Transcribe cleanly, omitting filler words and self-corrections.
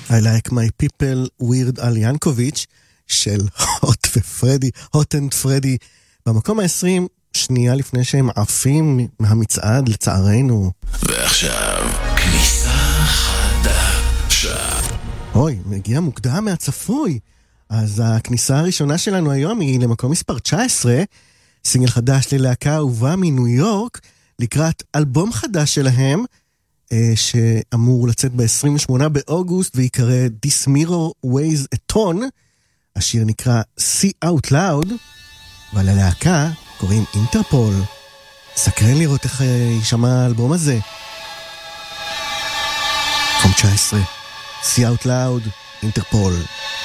I like my people, ווירד אל ינקוביץ' של הוט אנד פרדי, במקום ה-20, שנייה לפני שהם עפים מהמצעד לצערנו. ועכשיו, כניסה חדשה. אוי, מגיע מוקדם מהצפוי. אז הכניסה הראשונה שלנו היום היא למקום מספר 19, סינגל חדש ללהקה אהובה מניו יורק, לקראת אלבום חדש שלהם, שאמור לצאת ב-28 באוגוסט, ויקרא This Mirror Weighs a Ton. השיר נקרא See Out Loud, וללהקה קוראים אינטרפול. סקרן לראות איך יישמע האלבום הזה. מקום 19, See Out Loud, אינטרפול.